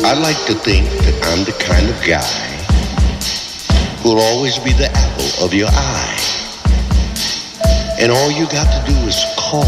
I like to think that I'm the kind of guy who'll always be the apple of your eye. And all you got to do is call.